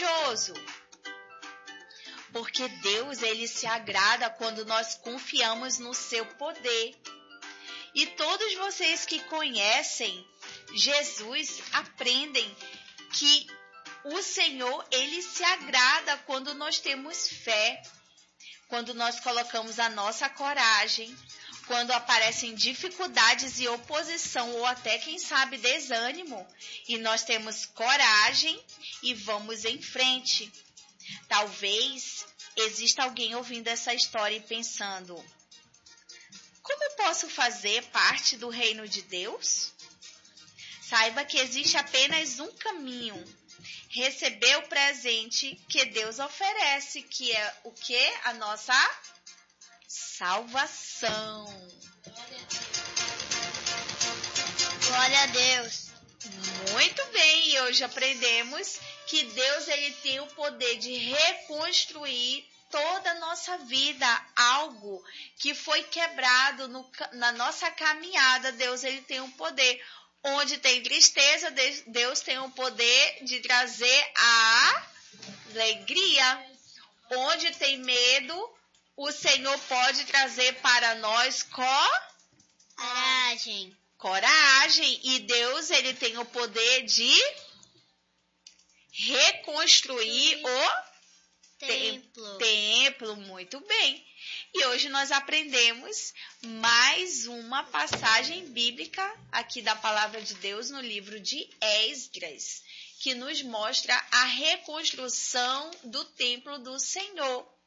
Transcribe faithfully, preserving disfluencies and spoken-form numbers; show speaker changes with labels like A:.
A: corajoso. Porque Deus, ele se agrada quando nós confiamos no seu poder. E todos vocês que conhecem Jesus aprendem que o Senhor, ele se agrada quando nós temos fé, quando nós colocamos a nossa coragem, quando aparecem dificuldades e oposição ou até, quem sabe, desânimo, e nós temos coragem e vamos em frente. Talvez exista alguém ouvindo essa história e pensando: como eu posso fazer parte do reino de Deus? Saiba que existe apenas um caminho: receber o presente que Deus oferece, que é o quê? A nossa salvação.
B: Glória a Deus.
A: Muito bem, e hoje aprendemos que Deus, ele tem o poder de reconstruir toda a nossa vida, algo que foi quebrado no, na nossa caminhada. Deus, ele tem o poder. Onde tem tristeza, Deus tem o poder de trazer a alegria. Onde tem medo, o Senhor pode trazer para nós
B: coragem.
A: Coragem. E Deus, ele tem o poder de reconstruir o
B: templo.
A: templo. Muito bem. E hoje nós aprendemos mais uma passagem bíblica aqui da Palavra de Deus no livro de Esdras, que nos mostra a reconstrução do templo do Senhor.